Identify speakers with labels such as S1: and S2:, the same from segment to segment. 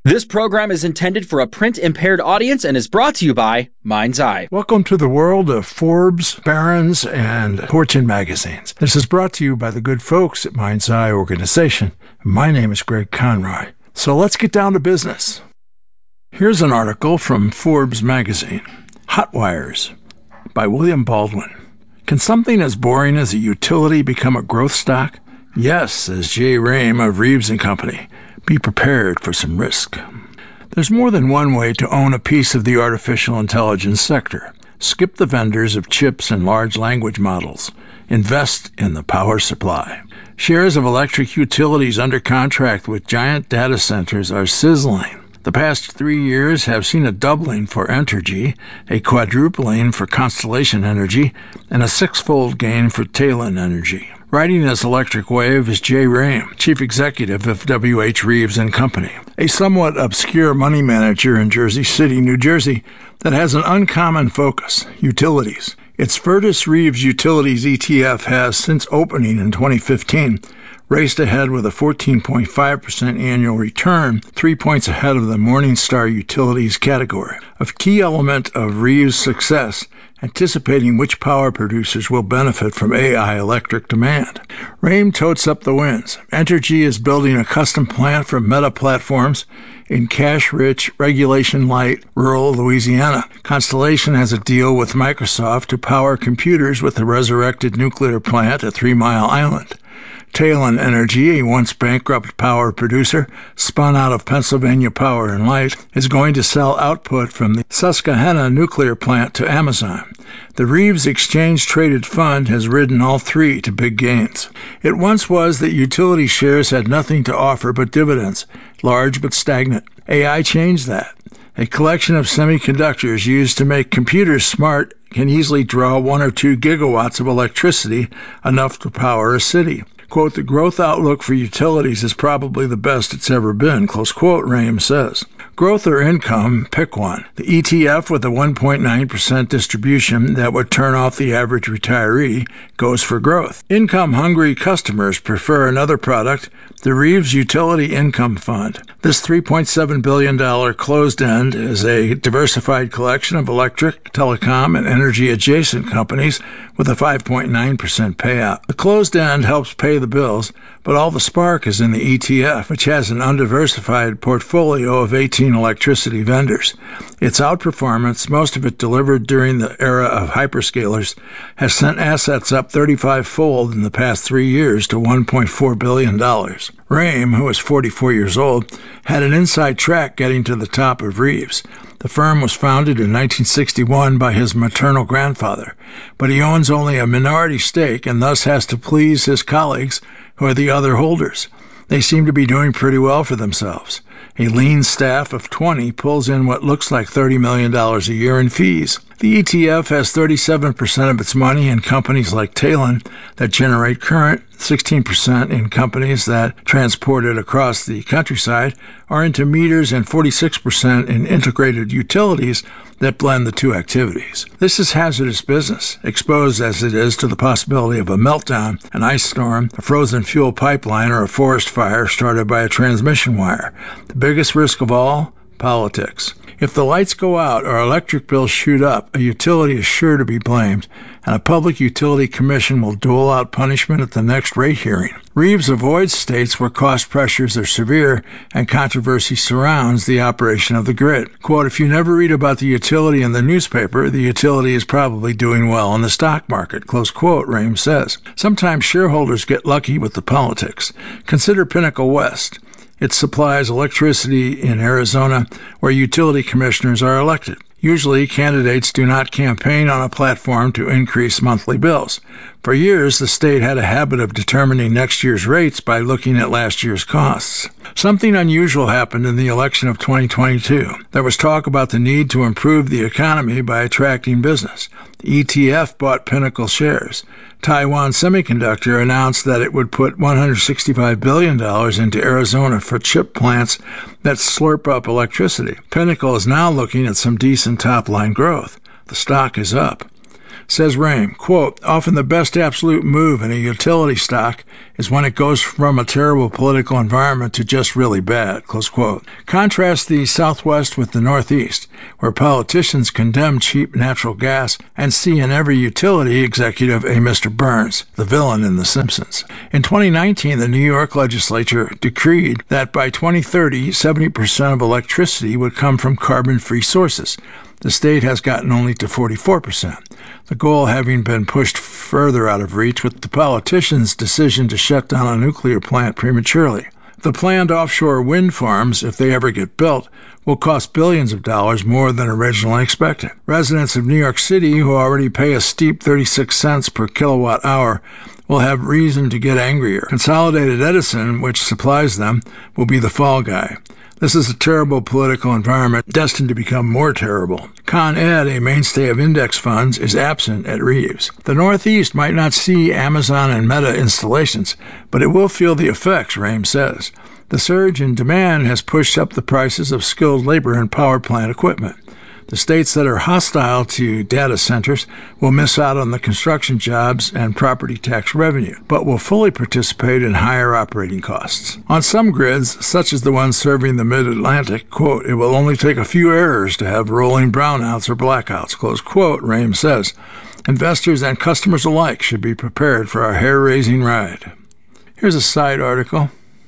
S1: This program is intended for a print-impaired audience and is brought to you by Mind's Eye.
S2: Welcome to the world of Forbes, Barron's, and Fortune magazines. This is brought to you by the good folks at Mind's Eye organization. My name is Greg Conroy. So let's get down to business. Here's an article from Forbes magazine. Hot Wires by William Baldwin. Can something as boring as a utility become a growth stock? Yes, says Jay Rame of Reeves & Company. Be prepared for some risk. There's more than one way to own a piece of the artificial intelligence sector. Skip the vendors of chips and large language models. Invest in the power supply. Shares of electric utilities under contract with giant data centers are sizzling. The past 3 years have seen a doubling for Entergy, a quadrupling for Constellation Energy, and a six-fold gain for Talon Energy. Riding this electric wave is Jay Rame, chief executive of W.H. Reeves & Company, a somewhat obscure money manager in Jersey City, New Jersey, that has an uncommon focus: utilities. Its Virtus Reeves Utilities ETF has, since opening in 2015, raced ahead with a 14.5% annual return, 3 points ahead of the Morningstar Utilities category. A key element of Reeves' success, anticipating which power producers will benefit from AI electric demand. Rame totes up the wins. Entergy is building a custom plant for Meta Platforms in cash-rich, regulation-light rural Louisiana. Constellation has a deal with Microsoft to power computers with the resurrected nuclear plant at 3 Mile Island. Talon Energy, a once bankrupt power producer, spun out of Pennsylvania Power and Light, is going to sell output from the Susquehanna nuclear plant to Amazon. The Reeves Exchange-Traded Fund has ridden all three to big gains. It once was that utility shares had nothing to offer but dividends, large but stagnant. AI changed that. A collection of semiconductors used to make computers smart can easily draw 1 or 2 gigawatts of electricity, enough to power a city. Quote, the growth outlook for utilities is probably the best it's ever been, close quote, Rame says. Growth or income, pick one. The ETF with a 1.9% distribution that would turn off the average retiree goes for growth. Income-hungry customers prefer another product, the Reeves Utility Income Fund. This $3.7 billion closed-end is a diversified collection of electric, telecom, and energy-adjacent companies with a 5.9% payout. The closed-end helps pay the bills, but all the spark is in the ETF, which has an undiversified portfolio of 18 electricity vendors. Its outperformance, most of it delivered during the era of hyperscalers, has sent assets up 35-fold in the past 3 years to $1.4 billion. Rame, who is 44 years old, had an inside track getting to the top of Reeves. The firm was founded in 1961 by his maternal grandfather, but he owns only a minority stake and thus has to please his colleagues, who are the other holders. They seem to be doing pretty well for themselves. A lean staff of 20 pulls in what looks like $30 million a year in fees. The ETF has 37% of its money in companies like Talon that generate current, 16% in companies that transport it across the countryside, are into meters, and 46% in integrated utilities that blend the two activities. This is hazardous business, exposed as it is to the possibility of a meltdown, an ice storm, a frozen fuel pipeline, or a forest fire started by a transmission wire. The biggest risk of all, politics. If the lights go out or electric bills shoot up, a utility is sure to be blamed, and a public utility commission will dole out punishment at the next rate hearing. Reeves avoids states where cost pressures are severe and controversy surrounds the operation of the grid. Quote, if you never read about the utility in the newspaper, the utility is probably doing well in the stock market, close quote, Rame says. Sometimes shareholders get lucky with the politics. Consider Pinnacle West. It supplies electricity in Arizona, where utility commissioners are elected. Usually, candidates do not campaign on a platform to increase monthly bills. For years, the state had a habit of determining next year's rates by looking at last year's costs. Something unusual happened in the election of 2022. There was talk about the need to improve the economy by attracting business. The ETF bought Pinnacle shares. Taiwan Semiconductor announced that it would put $165 billion into Arizona for chip plants that slurp up electricity. Pinnacle is now looking at some decent top-line growth. The stock is up. Says Rame, quote, often the best absolute move in a utility stock is when it goes from a terrible political environment to just really bad, close quote. Contrast the Southwest with the Northeast, where politicians condemn cheap natural gas and see in every utility executive a Mr. Burns, the villain in The Simpsons. In 2019, the New York legislature decreed that by 2030, 70% of electricity would come from carbon-free sources. The state has gotten only to 44%, the goal having been pushed further out of reach with the politicians' decision to shut down a nuclear plant prematurely. The planned offshore wind farms, if they ever get built, will cost billions of dollars more than originally expected. Residents of New York City, who already pay a steep 36 cents per kilowatt hour, will have reason to get angrier. Consolidated Edison, which supplies them, will be the fall guy. This is a terrible political environment destined to become more terrible. Con Ed, a mainstay of index funds, is absent at Reeves. The Northeast might not see Amazon and Meta installations, but it will feel the effects, Rame says. The surge in demand has pushed up the prices of skilled labor and power plant equipment. The states that are hostile to data centers will miss out on the construction jobs and property tax revenue, but will fully participate in higher operating costs. On some grids, such as the one serving the Mid-Atlantic, quote, it will only take a few errors to have rolling brownouts or blackouts, close quote, Rame says. Investors and customers alike should be prepared for a hair-raising ride. Here's a side article.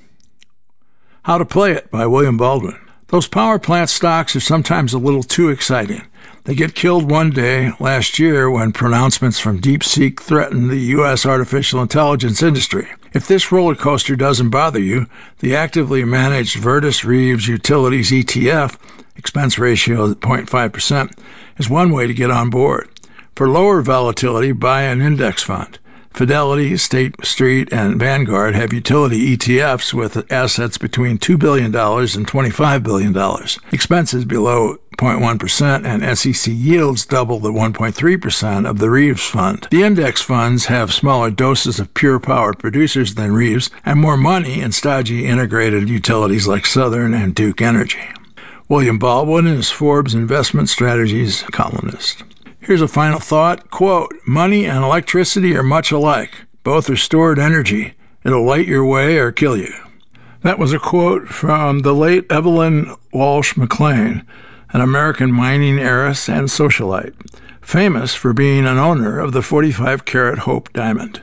S2: How to Play It by William Baldwin. Those power plant stocks are sometimes a little too exciting. They get killed one day last year when pronouncements from DeepSeek threatened the U.S. artificial intelligence industry. If this roller coaster doesn't bother you, the actively managed Virtus Reeves Utilities ETF, expense ratio of 0.5%, is one way to get on board. For lower volatility, buy an index fund. Fidelity, State Street, and Vanguard have utility ETFs with assets between $2 billion and $25 billion, expenses below 0.1%, and SEC yields double the 1.3% of the Reeves fund. The index funds have smaller doses of pure power producers than Reeves and more money in stodgy integrated utilities like Southern and Duke Energy. William Baldwin is Forbes Investment Strategies columnist. Here's a final thought, quote, money and electricity are much alike. Both are stored energy. It'll light your way or kill you. That was a quote from the late Evelyn Walsh McLean, an American mining heiress and socialite, famous for being an owner of the 45-carat Hope diamond.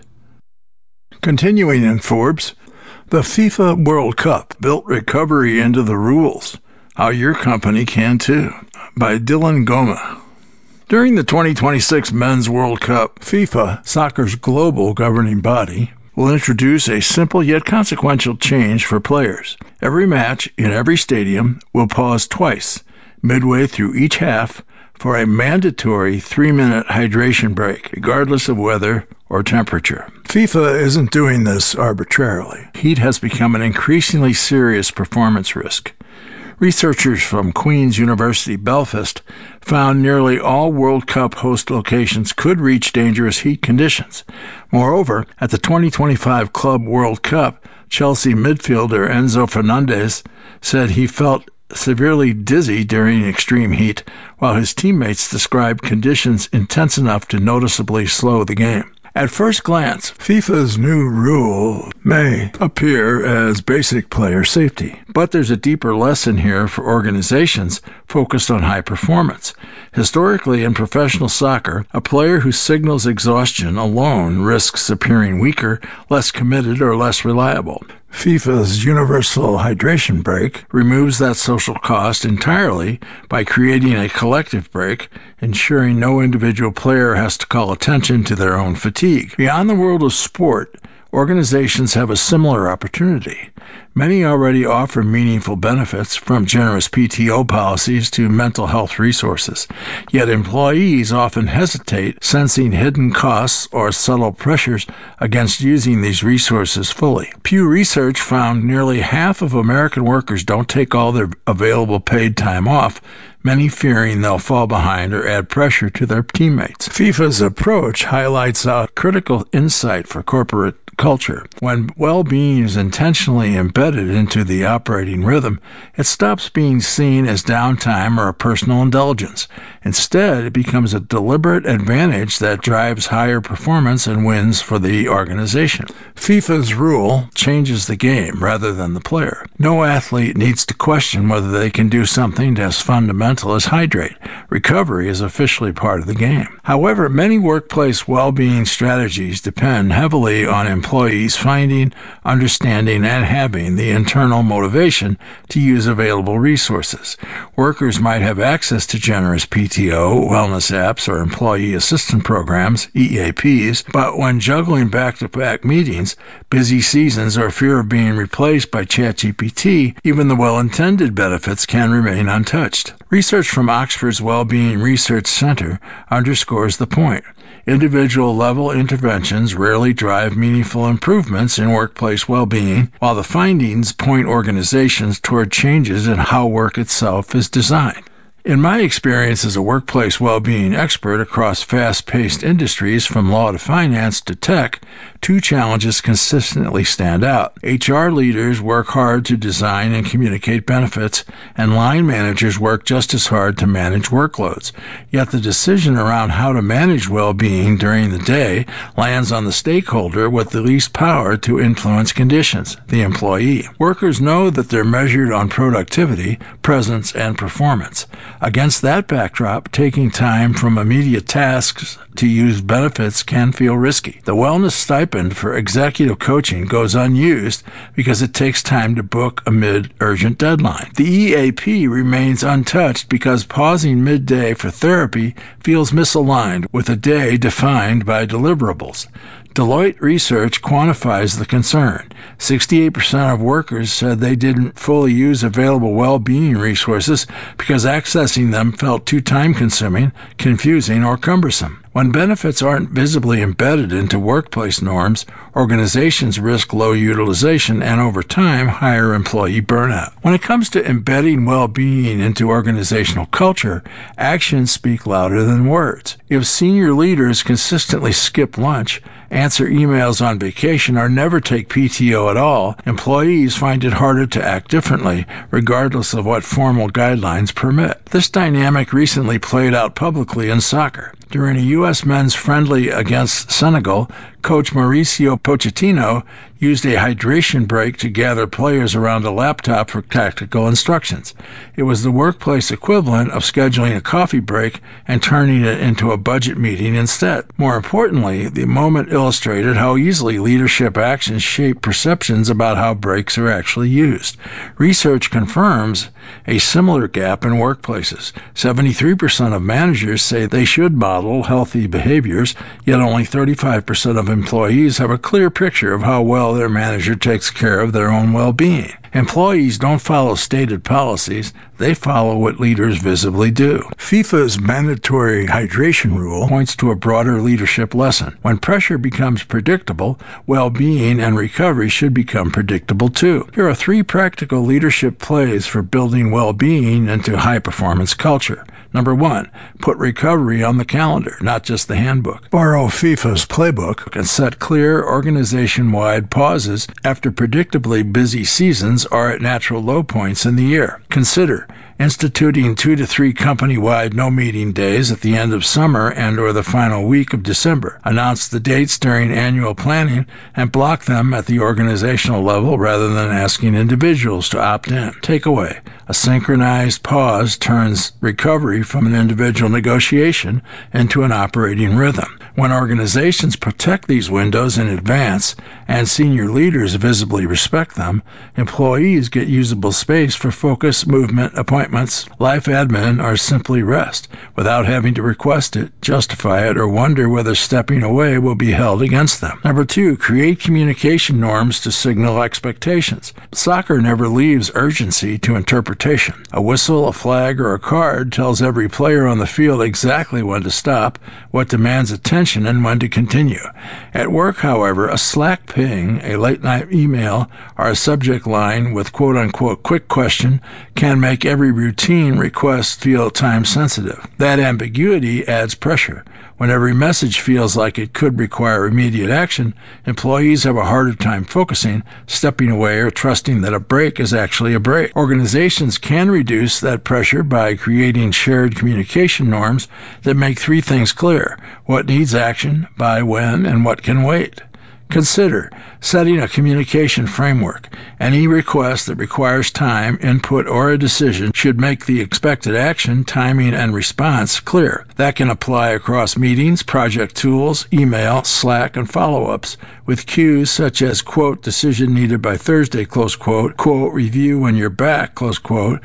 S2: Continuing in Forbes, the FIFA World Cup built recovery into the rules. How your company can too, by Dylan Goma. During the 2026 Men's World Cup, FIFA, soccer's global governing body, will introduce a simple yet consequential change for players. Every match in every stadium will pause twice, midway through each half, for a mandatory 3-minute hydration break, regardless of weather or temperature. FIFA isn't doing this arbitrarily. Heat has become an increasingly serious performance risk. Researchers from Queen's University Belfast found nearly all World Cup host locations could reach dangerous heat conditions. Moreover, at the 2025 Club World Cup, Chelsea midfielder Enzo Fernandez said he felt severely dizzy during extreme heat, while his teammates described conditions intense enough to noticeably slow the game. At first glance, FIFA's new rule may appear as basic player safety, but there's a deeper lesson here for organizations focused on high performance. Historically, in professional soccer, a player who signals exhaustion alone risks appearing weaker, less committed, or less reliable. FIFA's universal hydration break removes that social cost entirely by creating a collective break, ensuring no individual player has to call attention to their own fatigue. Beyond the world of sport, organizations have a similar opportunity. Many already offer meaningful benefits, from generous PTO policies to mental health resources. Yet employees often hesitate, sensing hidden costs or subtle pressures against using these resources fully. Pew Research found nearly half of American workers don't take all their available paid time off, many fearing they'll fall behind or add pressure to their teammates. FIFA's approach highlights a critical insight for corporate culture. When well-being is intentionally embedded into the operating rhythm, it stops being seen as downtime or a personal indulgence. Instead, it becomes a deliberate advantage that drives higher performance and wins for the organization. FIFA's rule changes the game rather than the player. No athlete needs to question whether they can do something as fundamental as hydrate. Recovery is officially part of the game. However, many workplace well-being strategies depend heavily on employees finding, understanding, and having the internal motivation to use available resources. Workers might have access to generous PTO, wellness apps, or employee assistance programs, EAPs, but when juggling back-to-back meetings, busy seasons, or fear of being replaced by ChatGPT, even the well-intended benefits can remain untouched. Research from Oxford's Wellbeing Research Center underscores the point. Individual-level interventions rarely drive meaningful improvements in workplace well-being, while the findings point organizations toward changes in how work itself is designed. In my experience as a workplace well-being expert across fast-paced industries from law to finance to tech, two challenges consistently stand out. HR leaders work hard to design and communicate benefits, and line managers work just as hard to manage workloads. Yet the decision around how to manage well-being during the day lands on the stakeholder with the least power to influence conditions, the employee. Workers know that they're measured on productivity, presence, and performance. Against that backdrop, taking time from immediate tasks to use benefits can feel risky. The wellness stipend for executive coaching goes unused because it takes time to book amid urgent deadline. The EAP remains untouched because pausing midday for therapy feels misaligned with a day defined by deliverables. Deloitte research quantifies the concern. 68% of workers said they didn't fully use available well-being resources because accessing them felt too time-consuming, confusing, or cumbersome. When benefits aren't visibly embedded into workplace norms, organizations risk low utilization and, over time, higher employee burnout. When it comes to embedding well-being into organizational culture, actions speak louder than words. If senior leaders consistently skip lunch, answer emails on vacation, or never take PTO at all, employees find it harder to act differently, regardless of what formal guidelines permit. This dynamic recently played out publicly in soccer. During a U.S. men's friendly against Senegal, coach Mauricio Pochettino used a hydration break to gather players around a laptop for tactical instructions. It was the workplace equivalent of scheduling a coffee break and turning it into a budget meeting instead. More importantly, the moment illustrated how easily leadership actions shape perceptions about how breaks are actually used. Research confirms a similar gap in workplaces. 73% of managers say they should model healthy behaviors, yet only 35% of employees have a clear picture of how well their manager takes care of their own well-being. Employees don't follow stated policies, they follow what leaders visibly do. FIFA's mandatory hydration rule points to a broader leadership lesson. When pressure becomes predictable, well-being and recovery should become predictable too. Here are 3 practical leadership plays for building well-being into high-performance culture. Number 1, put recovery on the calendar, not just the handbook. Borrow FIFA's playbook and set clear organization-wide pauses after predictably busy seasons are at natural low points in the year. Consider instituting 2 to 3 company-wide no-meeting days at the end of summer and or the final week of December. Announce the dates during annual planning and block them at the organizational level rather than asking individuals to opt in. Takeaway: a synchronized pause turns recovery from an individual negotiation into an operating rhythm. When organizations protect these windows in advance and senior leaders visibly respect them, employees get usable space for focus, movement, appointments, life admin, or simply rest, without having to request it, justify it, or wonder whether stepping away will be held against them. Number 2, create communication norms to signal expectations. Soccer never leaves urgency to interpretation. A whistle, a flag, or a card tells every player on the field exactly when to stop, what demands attention, and when to continue. At work, however, a Slack page ping, a late-night email, or a subject line with quote-unquote quick question can make every routine request feel time-sensitive. That ambiguity adds pressure. When every message feels like it could require immediate action, employees have a harder time focusing, stepping away, or trusting that a break is actually a break. Organizations can reduce that pressure by creating shared communication norms that make three things clear: what needs action, by when, and what can wait. Consider setting a communication framework. Any request that requires time, input, or a decision should make the expected action, timing, and response clear. That can apply across meetings, project tools, email, Slack, and follow-ups, with cues such as, quote, decision needed by Thursday, close quote, review when you're back, close quote,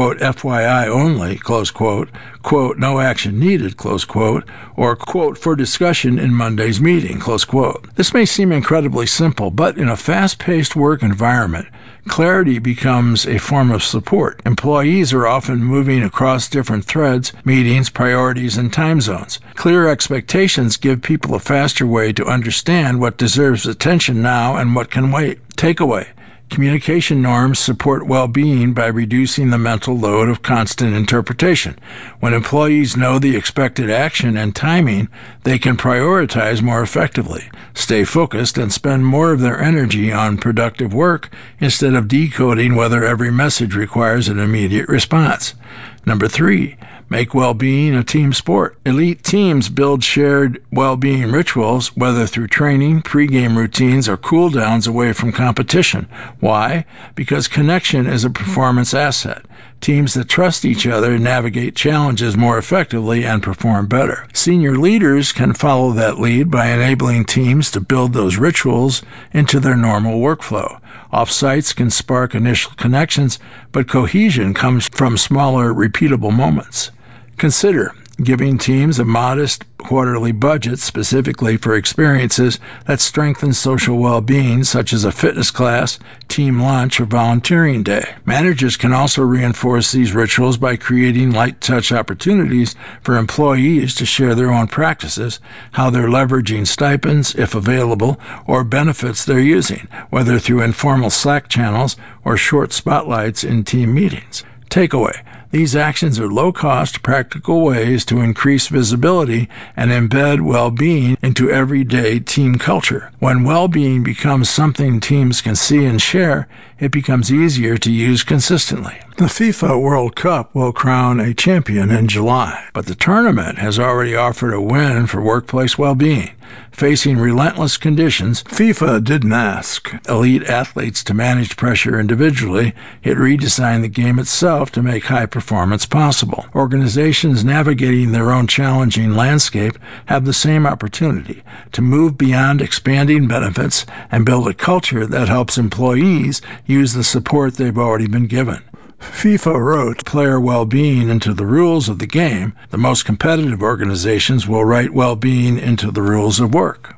S2: FYI only, close quote, no action needed, close quote, or, quote, for discussion in Monday's meeting, close quote. This may seem incredibly simple, but in a fast-paced work environment, clarity becomes a form of support. Employees are often moving across different threads, meetings, priorities, and time zones. Clear expectations give people a faster way to understand what deserves attention now and what can wait. Takeaway: communication norms support well-being by reducing the mental load of constant interpretation. When employees know the expected action and timing, they can prioritize more effectively, stay focused, and spend more of their energy on productive work instead of decoding whether every message requires an immediate response. Number 3, make well-being a team sport. Elite teams build shared well-being rituals, whether through training, pre-game routines, or cool-downs away from competition. Why? Because connection is a performance asset. Teams that trust each other navigate challenges more effectively and perform better. Senior leaders can follow that lead by enabling teams to build those rituals into their normal workflow. Off-sites can spark initial connections, but cohesion comes from smaller, repeatable moments. Consider giving teams a modest quarterly budget specifically for experiences that strengthen social well-being, such as a fitness class, team lunch, or volunteering day. Managers can also reinforce these rituals by creating light-touch opportunities for employees to share their own practices, how they're leveraging stipends, if available, or benefits they're using, whether through informal Slack channels or short spotlights in team meetings. Takeaway: these actions are low-cost, practical ways to increase visibility and embed well-being into everyday team culture. When well-being becomes something teams can see and share, it becomes easier to use consistently. The FIFA World Cup will crown a champion in July, but the tournament has already offered a win for workplace well-being. Facing relentless conditions, FIFA didn't ask elite athletes to manage pressure individually. It redesigned the game itself to make high performance possible. Organizations navigating their own challenging landscape have the same opportunity to move beyond expanding benefits and build a culture that helps employees use the support they've already been given. FIFA wrote player well-being into the rules of the game. The most competitive organizations will write well-being into the rules of work.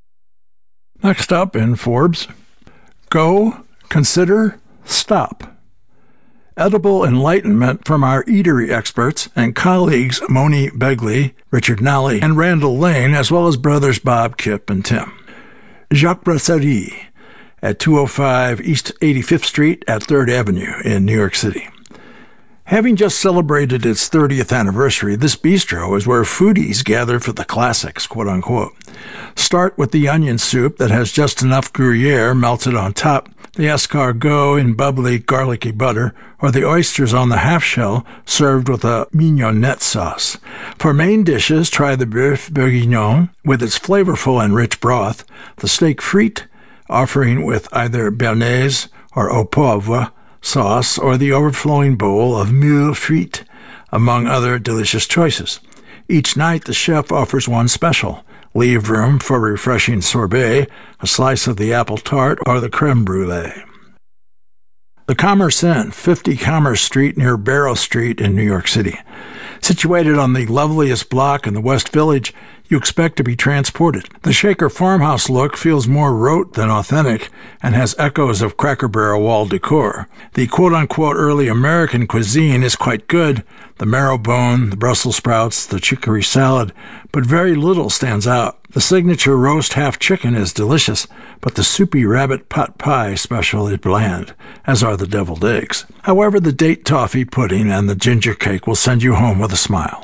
S2: Next up in Forbes, go, consider, stop. Edible enlightenment from our eatery experts and colleagues Moni Begley, Richard Nally, and Randall Lane, as well as brothers Bob, Kip, and Tim. Jacques Brasserie at 205 East 85th Street at 3rd Avenue in New York City. Having just celebrated its 30th anniversary, this bistro is where foodies gather for the classics, quote-unquote. Start with the onion soup that has just enough Gruyere melted on top, the escargot in bubbly, garlicky butter, or the oysters on the half-shell served with a mignonette sauce. For main dishes, try the bœuf bourguignon with its flavorful and rich broth, the steak frite, offering with either béarnaise or au poivre sauce, or the overflowing bowl of mule frite, among other delicious choices. Each night, the chef offers one special. Leave room for refreshing sorbet, a slice of the apple tart, or the creme brulee. The Commerce Inn, 50 Commerce Street near Barrow Street in New York City. Situated on the loveliest block in the West Village, you expect to be transported. The Shaker farmhouse look feels more rote than authentic and has echoes of Cracker Barrel wall decor. The quote-unquote early American cuisine is quite good, the marrow bone, the Brussels sprouts, the chicory salad, but very little stands out. The signature roast half chicken is delicious, but the soupy rabbit pot pie special is bland, as are the deviled eggs. However, the date toffee pudding and the ginger cake will send you home with a smile.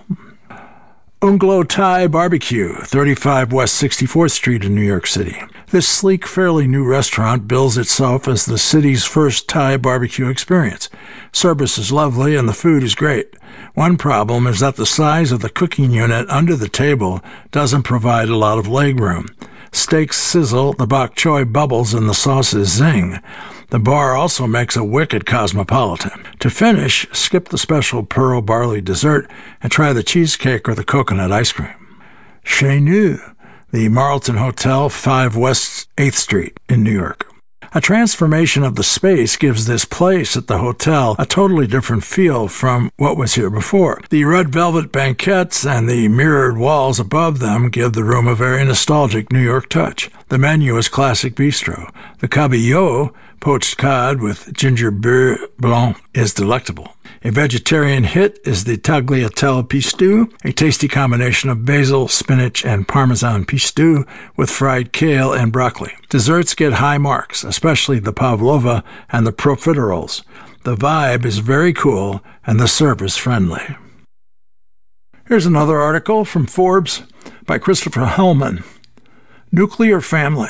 S2: Unglo Thai Barbecue, 35 West 64th Street in New York City. This sleek, fairly new restaurant bills itself as the city's first Thai barbecue experience. Service is lovely and the food is great. One problem is that the size of the cooking unit under the table doesn't provide a lot of leg room. Steaks sizzle, the bok choy bubbles, and the sauces zing. The bar also makes a wicked cosmopolitan. To finish, skip the special pearl barley dessert and try the cheesecake or the coconut ice cream. Chez Nous, the Marlton Hotel, 5 West 8th Street in New York. A transformation of the space gives this place at the hotel a totally different feel from what was here before. The red velvet banquettes and the mirrored walls above them give the room a very nostalgic New York touch. The menu is classic bistro. The cabillaud, poached cod with ginger beurre blanc, is delectable. A vegetarian hit is the tagliatelle pistou, a tasty combination of basil, spinach, and Parmesan pistou with fried kale and broccoli. Desserts get high marks, especially the pavlova and the profiteroles. The vibe is very cool, and the service friendly. Here's another article from Forbes by Christopher Hellman. Nuclear family.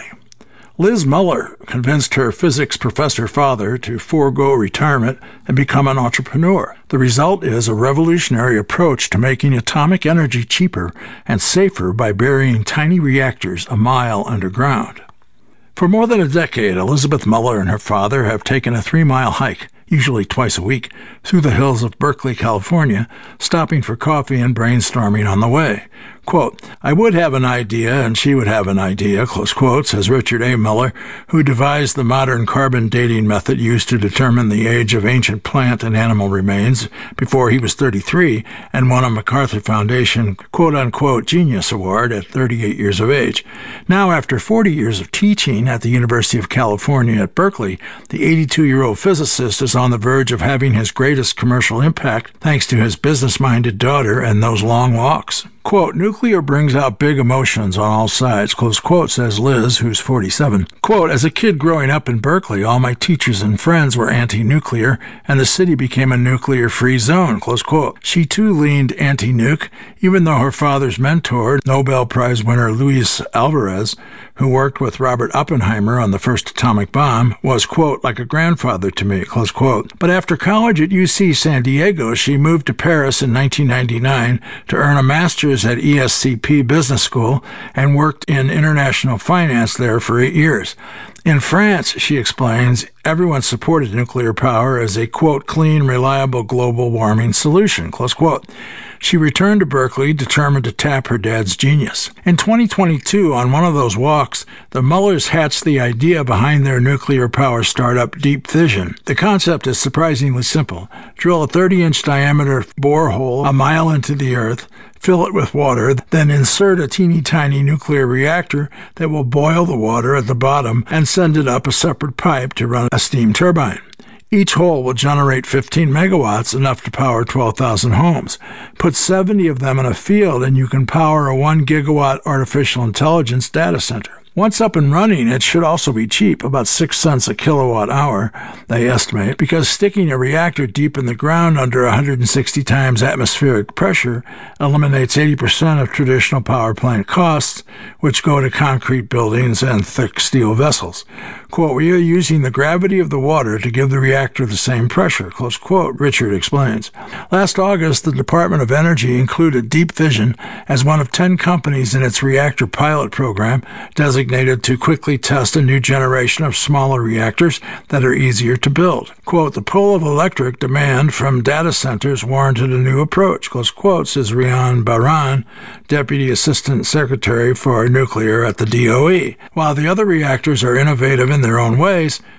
S2: Liz Muller convinced her physics professor father to forego retirement and become an entrepreneur. The result is a revolutionary approach to making atomic energy cheaper and safer by burying tiny reactors a mile underground. For more than a decade, Elizabeth Muller and her father have taken a 3-mile hike, usually twice a week, through the hills of Berkeley, California, stopping for coffee and brainstorming on the way. Quote, I would have an idea and she would have an idea, close quote, says Richard A. Muller, who devised the modern carbon dating method used to determine the age of ancient plant and animal remains before he was 33 and won a MacArthur Foundation quote-unquote genius award at 38 years of age. Now, after 40 years of teaching at the University of California at Berkeley, the 82-year-old physicist is on the verge of having his greatest commercial impact thanks to his business-minded daughter and those long walks. Quote, nuclear brings out big emotions on all sides, close quote, says Liz, who's 47. Quote, as a kid growing up in Berkeley, all my teachers and friends were anti-nuclear, and the city became a nuclear-free zone, close quote. She too leaned anti-nuke, even though her father's mentor, Nobel Prize winner Luis Alvarez, who worked with Robert Oppenheimer on the first atomic bomb, was, quote, like a grandfather to me, close quote. But after college at UC San Diego, she moved to Paris in 1999 to earn a master's at ESCP Business School and worked in international finance there for 8 years. In France, she explains, everyone supported nuclear power as a, quote, clean, reliable global warming solution, close quote. She returned to Berkeley, determined to tap her dad's genius. In 2022, on one of those walks, the Mullers hatched the idea behind their nuclear power startup, Deep Fission. The concept is surprisingly simple. Drill a 30-inch diameter borehole a mile into the earth, fill it with water, then insert a teeny-tiny nuclear reactor that will boil the water at the bottom and send it up a separate pipe to run a steam turbine. Each hole will generate 15 megawatts, enough to power 12,000 homes. Put 70 of them in a field and you can power a 1 gigawatt artificial intelligence data center. Once up and running, it should also be cheap, about 6 cents a kilowatt hour, they estimate, because sticking a reactor deep in the ground under 160 times atmospheric pressure eliminates 80% of traditional power plant costs, which go to concrete buildings and thick steel vessels. Quote, we are using the gravity of the water to give the reactor the same pressure, close quote, Richard explains. Last August, the Department of Energy included Deep Fission as one of 10 companies in its reactor pilot program, designated to quickly test a new generation of smaller reactors that are easier to build. Quote, the pull of electric demand from data centers warranted a new approach, close quote, says Rian Baran, Deputy Assistant Secretary for Nuclear at the DOE. While the other reactors are innovative in their own ways,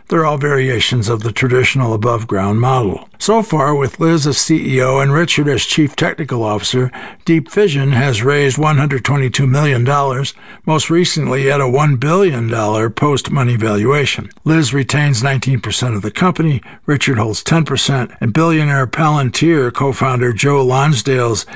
S2: They're all variations of the traditional above-ground model. So far, with Liz as CEO and Richard as Chief Technical Officer, Deep Fission has raised $122 million, most recently at a $1 billion post-money valuation. Liz retains 19% of the company, Richard holds 10%, and billionaire Palantir co-founder Joe Lonsdale's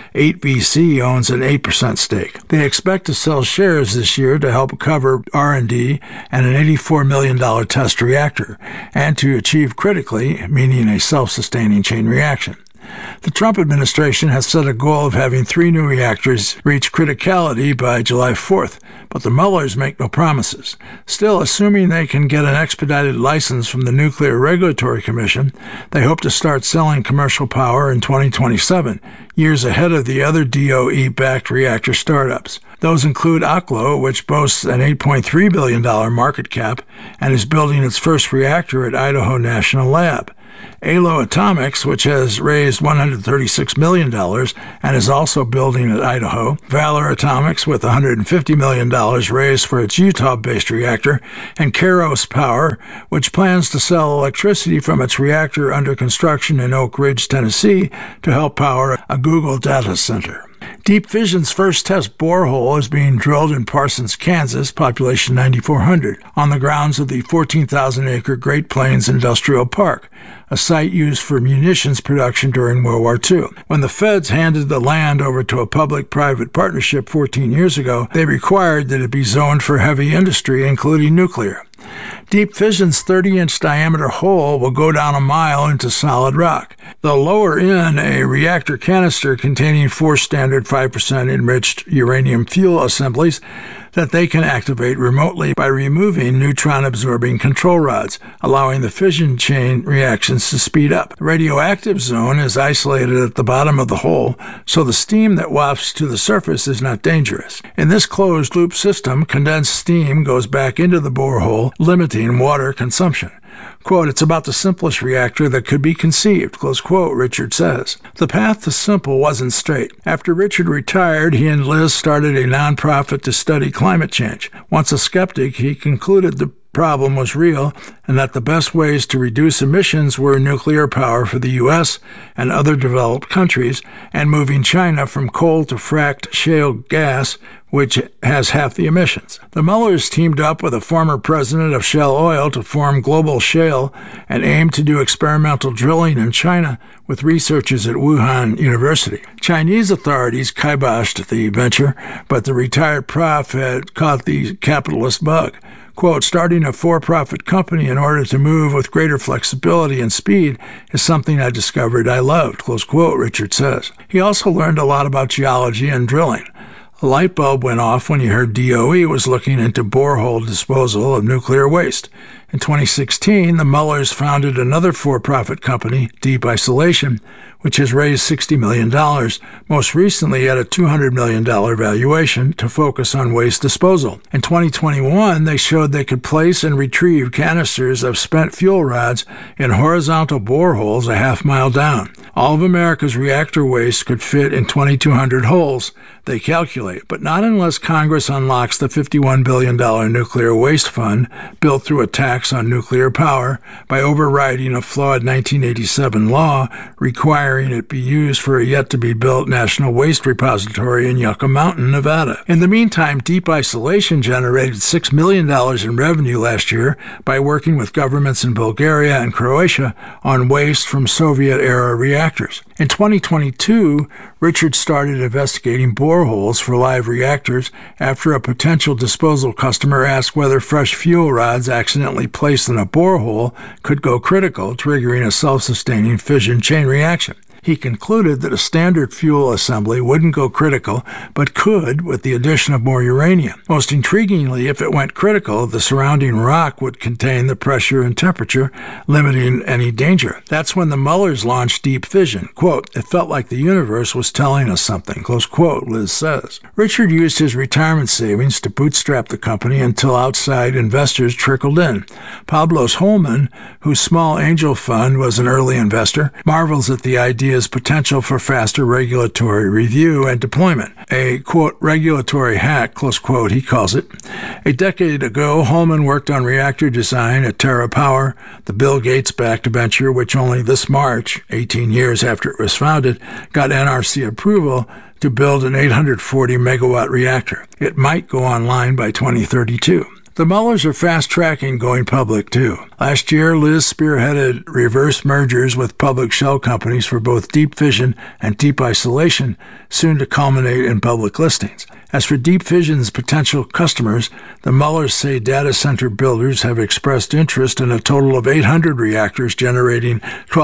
S2: 8VC owns an 8% stake. They expect to sell shares this year to help cover R&D and an $84 million test reactor, and to achieve critically, meaning a self-sustaining chain reaction. The Trump administration has set a goal of having 3 new reactors reach criticality by July 4th, but the Muellers make no promises. Still, assuming they can get an expedited license from the Nuclear Regulatory Commission, they hope to start selling commercial power in 2027, years ahead of the other DOE-backed reactor startups. Those include Oklo, which boasts an $8.3 billion market cap and is building its first reactor at Idaho National Lab. ALO Atomics, which has raised $136 million and is also building at Idaho, Valor Atomics with $150 million raised for its Utah-based reactor, and Kairos Power, which plans to sell electricity from its reactor under construction in Oak Ridge, Tennessee, to help power a Google data center. Deep Fission's first test borehole is being drilled in Parsons, Kansas, population 9,400, on the grounds of the 14,000-acre Great Plains Industrial Park, a site used for munitions production during World War II. When the feds handed the land over to a public-private partnership 14 years ago, they required that it be zoned for heavy industry, including nuclear. Deep Fission's 30-inch diameter hole will go down a mile into solid rock. They'll lower in a reactor canister containing 4 standard 5% enriched uranium fuel assemblies that they can activate remotely by removing neutron-absorbing control rods, allowing the fission chain reactions to speed up. The radioactive zone is isolated at the bottom of the hole, so the steam that wafts to the surface is not dangerous. In this closed-loop system, condensed steam goes back into the borehole, limiting water consumption. Quote, "It's about the simplest reactor that could be conceived," close quote, Richard says. The path to simple wasn't straight. After Richard retired, he and Liz started a nonprofit to study climate change. Once a skeptic, he concluded the problem was real and that the best ways to reduce emissions were nuclear power for the U.S. and other developed countries, and moving China from coal to fracked shale gas, which has half the emissions. The Muellers teamed up with a former president of Shell Oil to form Global Shale and aimed to do experimental drilling in China with researchers at Wuhan University. Chinese authorities kiboshed the venture, but the retired prof had caught the capitalist bug. Quote, "Starting a for-profit company in order to move with greater flexibility and speed is something I discovered I loved," close quote, Richard says. He also learned a lot about geology and drilling. A light bulb went off when he heard DOE was looking into borehole disposal of nuclear waste. In 2016, the Muellers founded another for-profit company, Deep Isolation, which has raised $60 million, most recently at a $200 million valuation, to focus on waste disposal. In 2021, they showed they could place and retrieve canisters of spent fuel rods in horizontal boreholes a half-mile down. All of America's reactor waste could fit in 2,200 holes, they calculate, but not unless Congress unlocks the $51 billion nuclear waste fund built through a tax on nuclear power by overriding a flawed 1987 law requiring it be used for a yet-to-be-built national waste repository in Yucca Mountain, Nevada. In the meantime, Deep Isolation generated $6 million in revenue last year by working with governments in Bulgaria and Croatia on waste from Soviet-era reactors. In 2022, Richard started investigating boreholes for live reactors after a potential disposal customer asked whether fresh fuel rods accidentally placed in a borehole could go critical, triggering a self-sustaining fission chain reaction. He concluded that a standard fuel assembly wouldn't go critical, but could with the addition of more uranium. Most intriguingly, if it went critical, the surrounding rock would contain the pressure and temperature, limiting any danger. That's when the Muellers launched Deep Fission. Quote, "It felt like the universe was telling us something," close quote, Liz says. Richard used his retirement savings to bootstrap the company until outside investors trickled in. Pablos Holman, whose small angel fund was an early investor, marvels at the idea idea's potential for faster regulatory review and deployment. A, quote, regulatory hack, close quote, he calls it. A decade ago, Holman worked on reactor design at TerraPower, the Bill Gates-backed venture which only this March, 18 years after it was founded, got NRC approval to build an 840-megawatt reactor. It might go online by 2032. The Muellers are fast-tracking going public, too. Last year, Liz spearheaded reverse mergers with public shell companies for both deep fission and deep isolation, soon to culminate in public listings. As for Deep Fission's potential customers, the Muellers say data center builders have expressed interest in a total of 800 reactors generating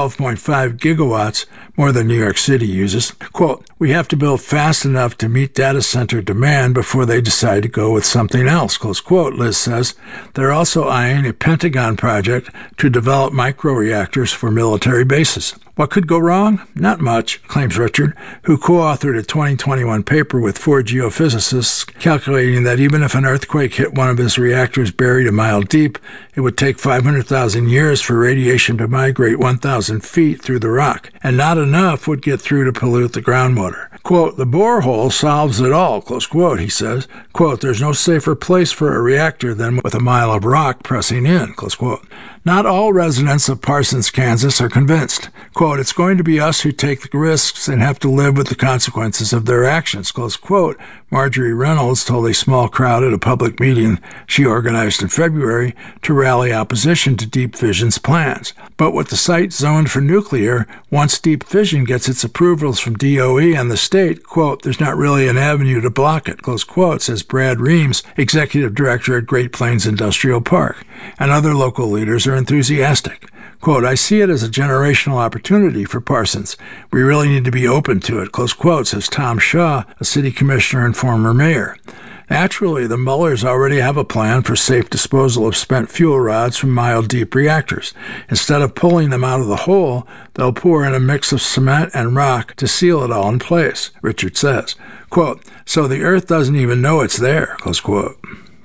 S2: 12.5 gigawatts, more than New York City uses. Quote, we have to build fast enough to meet data center demand before they decide to go with something else, close quote, Liz says. They're also eyeing a Pentagon project to develop microreactors for military bases. What could go wrong? Not much, claims Richard, who co-authored a 2021 paper with 4 geophysicists calculating that even if an earthquake hit one of his reactors buried a mile deep, it would take 500,000 years for radiation to migrate 1,000 feet through the rock, and not enough would get through to pollute the groundwater. Quote, the borehole solves it all, close quote, he says. Quote, there's no safer place for a reactor than with a mile of rock pressing in, close quote. Not all residents of Parsons, Kansas are convinced. Quote, it's going to be us who take the risks and have to live with the consequences of their actions, close quote, Marjorie Reynolds told a small crowd at a public meeting she organized in February to rally opposition to Deep Fission's plans. But with the site zoned for nuclear, once Deep Fission gets its approvals from DOE and the state, quote, there's not really an avenue to block it, close quote, says Brad Reams, executive director at Great Plains Industrial Park. And other local leaders are enthusiastic. Quote, I see it as a generational opportunity for Parsons. We really need to be open to it, close quote, says Tom Shaw, a city commissioner and former mayor. Naturally, the Muellers already have a plan for safe disposal of spent fuel rods from mile-deep reactors. Instead of pulling them out of the hole, they'll pour in a mix of cement and rock to seal it all in place, Richard says. Quote, so the Earth doesn't even know it's there, close quote.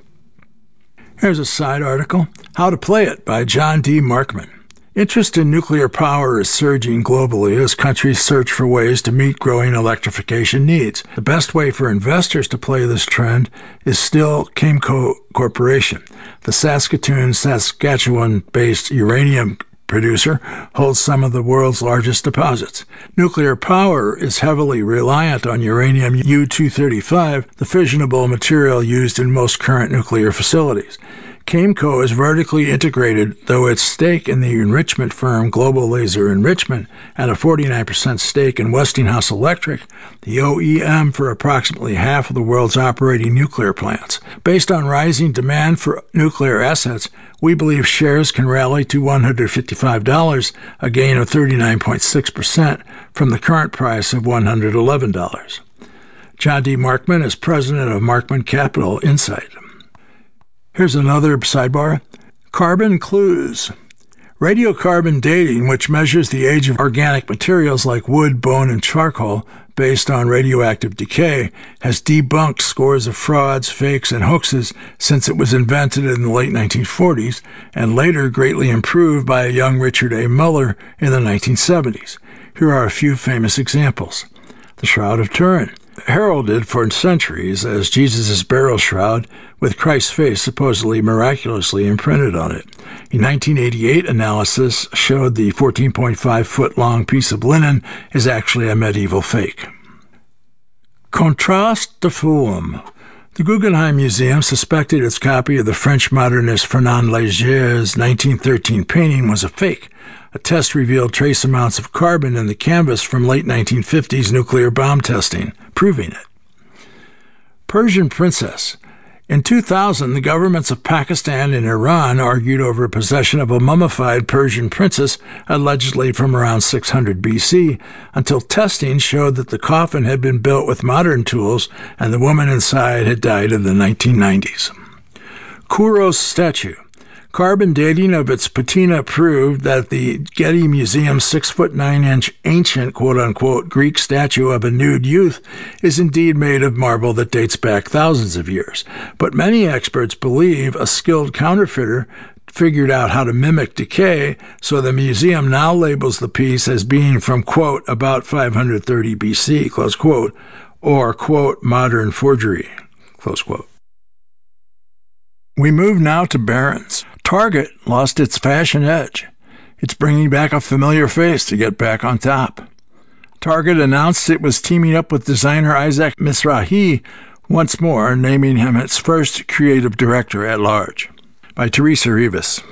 S2: Here's a side article, How to Play It by John D. Markman. Interest in nuclear power is surging globally as countries search for ways to meet growing electrification needs. The best way for investors to play this trend is still Cameco Corporation. The Saskatchewan-based uranium producer holds some of the world's largest deposits. Nuclear power is heavily reliant on uranium U-235, the fissionable material used in most current nuclear facilities. Cameco is vertically integrated, though its stake in the enrichment firm Global Laser Enrichment and a 49% stake in Westinghouse Electric, the OEM for approximately half of the world's operating nuclear plants. Based on rising demand for nuclear assets, we believe shares can rally to $155, a gain of 39.6% from the current price of $111. John D. Markman is president of Markman Capital Insight. Here's another sidebar. Carbon clues. Radiocarbon dating, which measures the age of organic materials like wood, bone, and charcoal based on radioactive decay, has debunked scores of frauds, fakes, and hoaxes since it was invented in the late 1940s and later greatly improved by a young Richard A. Mueller in the 1970s. Here are a few famous examples. The Shroud of Turin, heralded for centuries as Jesus' burial shroud with Christ's face supposedly miraculously imprinted on it. A 1988 analysis showed the 14.5-foot-long piece of linen is actually a medieval fake. Contraste de forme. The Guggenheim Museum suspected its copy of the French modernist Fernand Légier's 1913 painting was a fake. A test revealed trace amounts of carbon in the canvas from late 1950s nuclear bomb testing, proving it. Persian Princess. In 2000, the governments of Pakistan and Iran argued over possession of a mummified Persian princess, allegedly from around 600 BC, until testing showed that the coffin had been built with modern tools and the woman inside had died in the 1990s. Kouros statue. Carbon dating of its patina proved that the Getty Museum's 6'9" ancient quote-unquote Greek statue of a nude youth is indeed made of marble that dates back thousands of years. But many experts believe a skilled counterfeiter figured out how to mimic decay, so the museum now labels the piece as being from, quote, about 530 BC, close quote, or, quote, modern forgery, close quote. We move now to Barron's. Target lost its fashion edge. It's bringing back a familiar face to get back on top. Target announced it was teaming up with designer Isaac Mizrahi once more, naming him its first creative director at large. By Teresa Rivas.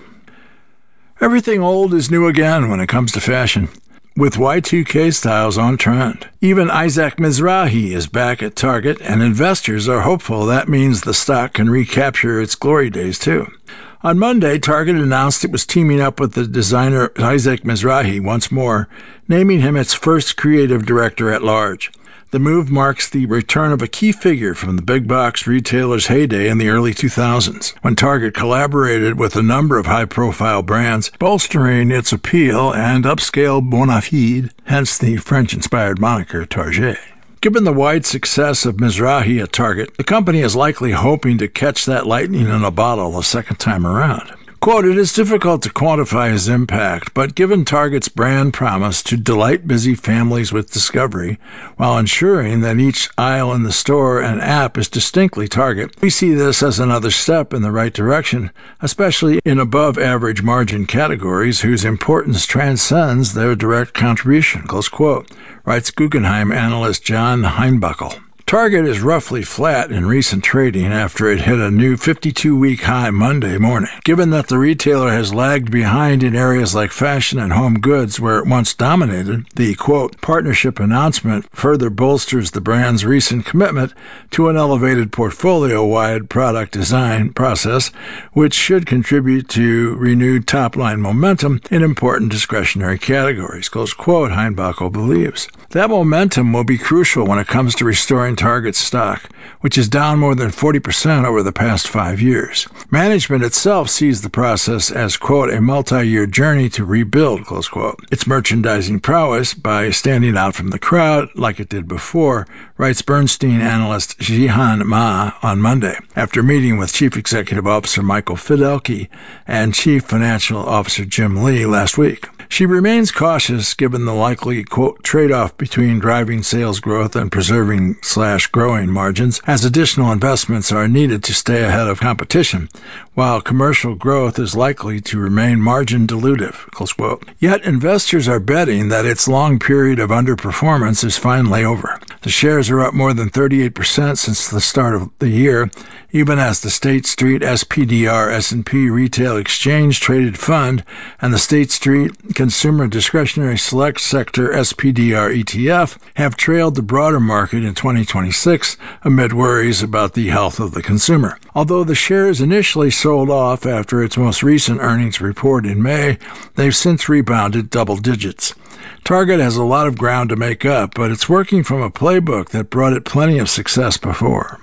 S2: Everything old is new again when it comes to fashion, with Y2K styles on trend. Even Isaac Mizrahi is back at Target, and investors are hopeful that means the stock can recapture its glory days too. On Monday, Target announced it was teaming up with the designer Isaac Mizrahi once more, naming him its first creative director at large. The move marks the return of a key figure from the big box retailer's heyday in the early 2000s, when Target collaborated with a number of high-profile brands, bolstering its appeal and upscale bona fide, hence the French-inspired moniker Target. Given the wide success of Mizrahi at Target, the company is likely hoping to catch that lightning in a bottle a second time around. Quote, it is difficult to quantify his impact, but given Target's brand promise to delight busy families with discovery, while ensuring that each aisle in the store and app is distinctly Target, we see this as another step in the right direction, especially in above-average margin categories whose importance transcends their direct contribution, close quote, writes Guggenheim analyst John Heinbuckle. Target is roughly flat in recent trading after it hit a new 52-week high Monday morning. Given that the retailer has lagged behind in areas like fashion and home goods where it once dominated, the, quote, partnership announcement further bolsters the brand's recent commitment to an elevated portfolio-wide product design process, which should contribute to renewed top-line momentum in important discretionary categories, close quote, Heinbuckle believes. That momentum will be crucial when it comes to restoring Target's stock, which is down more than 40% over the past 5 years. Management itself sees the process as, quote, a multi-year journey to rebuild, close quote, its merchandising prowess by standing out from the crowd like it did before, writes Bernstein analyst Jihan Ma on Monday, after meeting with Chief Executive Officer Michael Fidelki and Chief Financial Officer Jim Lee last week. She remains cautious given the likely, quote, trade-off between driving sales growth and preserving/growing margins, as additional investments are needed to stay ahead of competition, while commercial growth is likely to remain margin dilutive, close quote. Yet investors are betting that its long period of underperformance is finally over. The shares are up more than 38% since the start of the year, even as the State Street SPDR S&P Retail Exchange Traded Fund and the State Street Consumer Discretionary Select Sector SPDR ETF have trailed the broader market in 2026 amid worries about the health of the consumer. Although the shares initially sold off after its most recent earnings report in May, they've since rebounded double digits. Target has a lot of ground to make up, but it's working from a playbook that brought it plenty of success before.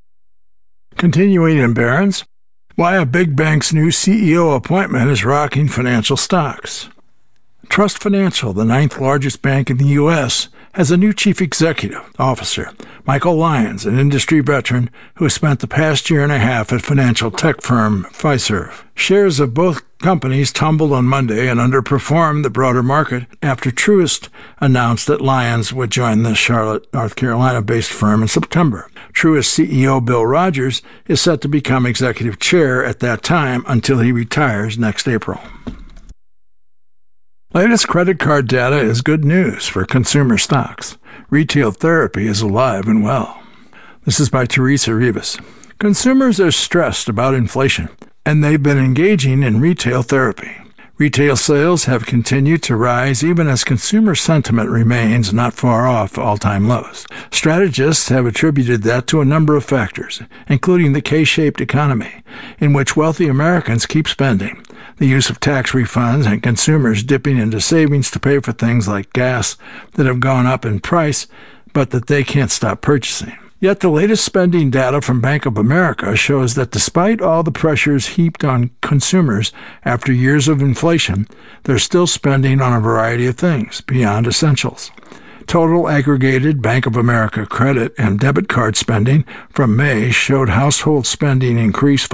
S2: Continuing in Barron's, why a big bank's new CEO appointment is rocking financial stocks. Trust Financial, the 9th largest bank in the U.S., has a new chief executive officer, Michael Lyons, an industry veteran who has spent the past year and a half at financial tech firm Fiserv. Shares of both companies tumbled on Monday and underperformed the broader market after Truist announced that Lyons would join the Charlotte, North Carolina-based firm in September. Truist CEO Bill Rogers is set to become executive chair at that time until he retires next April. Latest credit card data is good news for consumer stocks. Retail therapy is alive and well. This is by Teresa Rivas. Consumers are stressed about inflation, and they've been engaging in retail therapy. Retail sales have continued to rise even as consumer sentiment remains not far off all-time lows. Strategists have attributed that to a number of factors, including the K-shaped economy, in which wealthy Americans keep spending, the use of tax refunds, and consumers dipping into savings to pay for things like gas that have gone up in price, but that they can't stop purchasing. Yet the latest spending data from Bank of America shows that despite all the pressures heaped on consumers after years of inflation, they're still spending on a variety of things beyond essentials. Total aggregated Bank of America credit and debit card spending from May showed household spending increased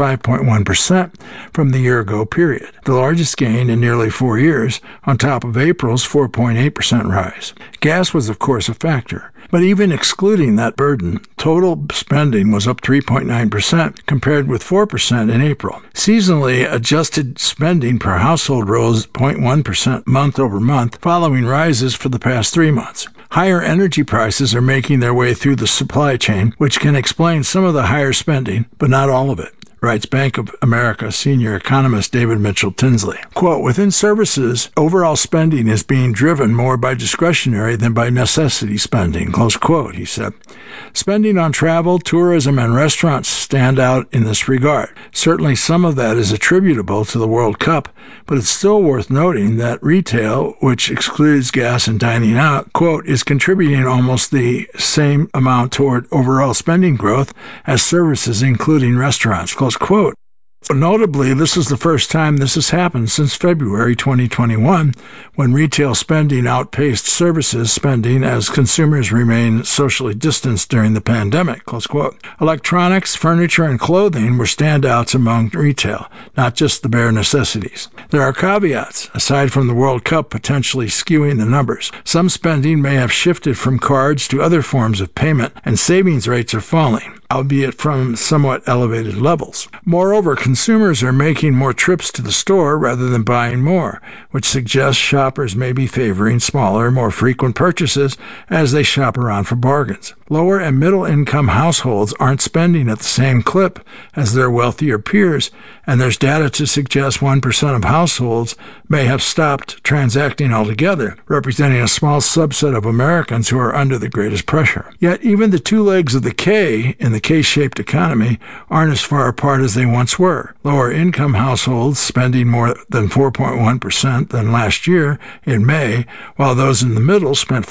S2: 5.1% from the year-ago period, the largest gain in nearly 4 years, on top of April's 4.8% rise. Gas was, of course, a factor. But even excluding that burden, total spending was up 3.9% compared with 4% in April. Seasonally adjusted spending per household rose 0.1% month over month, following rises for the past 3 months. Higher energy prices are making their way through the supply chain, which can explain some of the higher spending, but not all of it, writes Bank of America senior economist David Mitchell Tinsley. Quote, within services, overall spending is being driven more by discretionary than by necessity spending, close quote, he said. Spending on travel, tourism, and restaurants stand out in this regard. Certainly some of that is attributable to the World Cup, but it's still worth noting that retail, which excludes gas and dining out, quote, is contributing almost the same amount toward overall spending growth as services, including restaurants, close quote. Notably, this is the first time this has happened since February 2021, when retail spending outpaced services spending as consumers remain socially distanced during the pandemic, close quote. Electronics, furniture, and clothing were standouts among retail, not just the bare necessities. There are caveats, aside from the World Cup potentially skewing the numbers. Some spending may have shifted from cards to other forms of payment, and savings rates are falling, albeit from somewhat elevated levels. Moreover, consumers are making more trips to the store rather than buying more, which suggests shoppers may be favoring smaller, more frequent purchases as they shop around for bargains. Lower and middle-income households aren't spending at the same clip as their wealthier peers, and there's data to suggest 1% of households may have stopped transacting altogether, representing a small subset of Americans who are under the greatest pressure. Yet even the two legs of the K in the K-shaped economy aren't as far apart as they once were. Lower-income households spending more than 4.1% than last year in May, while those in the middle spent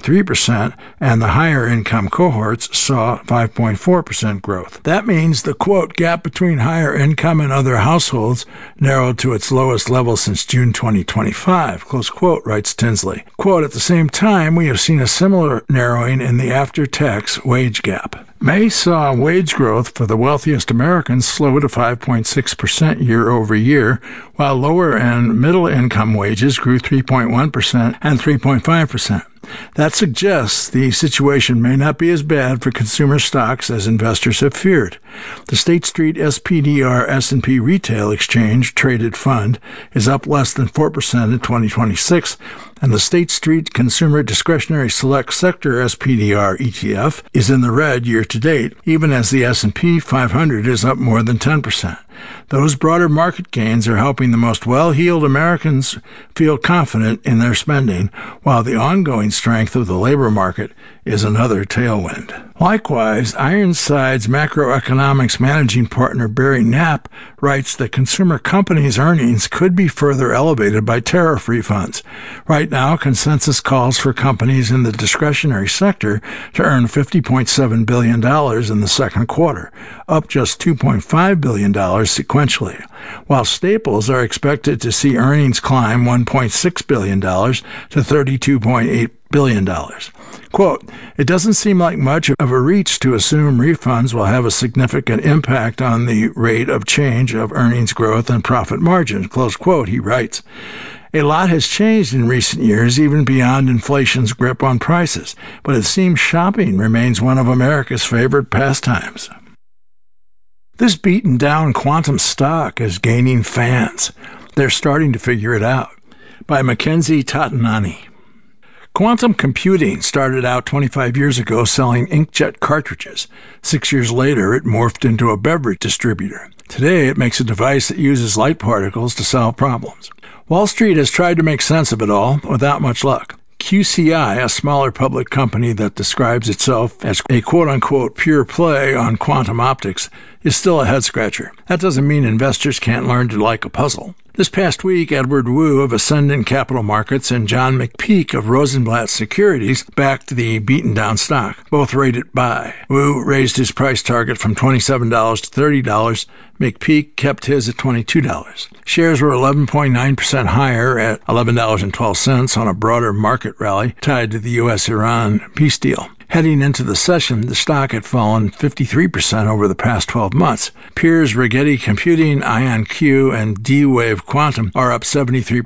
S2: 4.3%, and the higher-income cohorts saw 5.4% growth. That means the, quote, gap between higher income and other households narrowed to its lowest level since June 2025, close quote, writes Tinsley. Quote, at the same time, we have seen a similar narrowing in the after-tax wage gap. May saw wage growth for the wealthiest Americans slow to 5.6% year over year, while lower and middle income wages grew 3.1% and 3.5%. That suggests the situation may not be as bad for consumer stocks as investors have feared. The State Street SPDR S&P Retail Exchange Traded Fund is up less than 4% in 2026, and the State Street Consumer Discretionary Select Sector SPDR ETF is in the red year to date, even as the S&P 500 is up more than 10%. Those broader market gains are helping the most well-heeled Americans feel confident in their spending, while the ongoing strength of the labor market is another tailwind. Likewise, Ironside's macroeconomics managing partner Barry Knapp writes that consumer companies' earnings could be further elevated by tariff refunds. Right now, consensus calls for companies in the discretionary sector to earn $50.7 billion in the second quarter, up just $2.5 billion sequentially, while staples are expected to see earnings climb $1.6 billion to $32.8 billion. Quote, it doesn't seem like much of a reach to assume refunds will have a significant impact on the rate of change of earnings growth and profit margins, close quote, he writes. A lot has changed in recent years, even beyond inflation's grip on prices, but it seems shopping remains one of America's favorite pastimes. This beaten-down quantum stock is gaining fans. They're starting to figure it out. By Mackenzie Tatanani. Quantum computing started out 25 years ago selling inkjet cartridges. 6 years later, it morphed into a beverage distributor. Today, it makes a device that uses light particles to solve problems. Wall Street has tried to make sense of it all without much luck. QCI, a smaller public company that describes itself as a quote-unquote pure play on quantum optics, is still a head-scratcher. That doesn't mean investors can't learn to like a puzzle. This past week, Edward Wu of Ascendant Capital Markets and John McPeak of Rosenblatt Securities backed the beaten-down stock, both rated buy. Wu raised his price target from $27 to $30. McPeak kept his at $22. Shares were 11.9% higher at $11.12 on a broader market rally tied to the U.S.-Iran peace deal. Heading into the session, the stock had fallen 53% over the past 12 months. Peers Rigetti Computing, IonQ, and D-Wave Quantum are up 73%,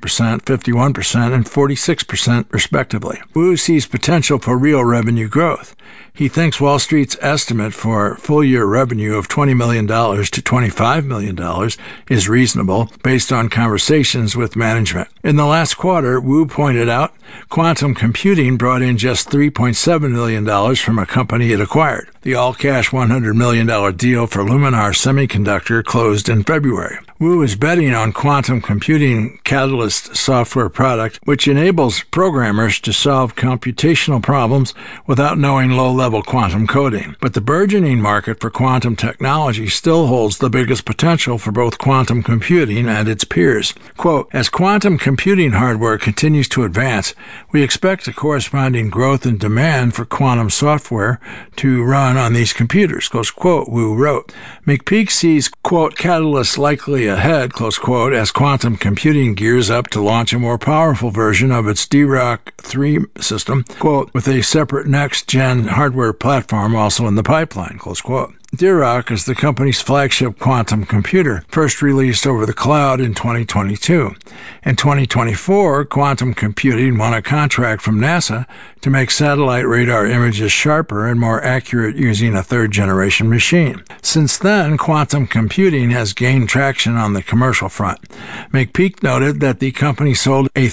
S2: 51%, and 46% respectively. Wu sees potential for real revenue growth. He thinks Wall Street's estimate for full-year revenue of $20 million to $25 million is reasonable based on conversations with management. In the last quarter, Wu pointed out, quantum computing brought in just $3.7 million from a company it acquired. The all-cash $100 million deal for Luminar Semiconductor closed in February. Wu is betting on quantum computing Catalyst software product, which enables programmers to solve computational problems without knowing low-level quantum coding. But the burgeoning market for quantum technology still holds the biggest potential for both quantum computing and its peers. Quote, as quantum computing hardware continues to advance, we expect a corresponding growth in demand for quantum software to run on these computers, close quote, Wu wrote. McPeak sees, quote, Catalyst likely ahead, close quote, as quantum computing gears up to launch a more powerful version of its DROC 3 system, quote, with a separate next-gen hardware platform also in the pipeline, close quote. DROC is the company's flagship quantum computer, first released over the cloud in 2022. In 2024, quantum computing won a contract from NASA to make satellite radar images sharper and more accurate using a third-generation machine. Since then, quantum computing has gained traction on the commercial front. McPeak noted that the company sold a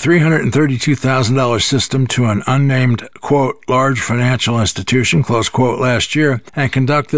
S2: $332,000 system to an unnamed, quote, large financial institution, close quote, last year, and conducted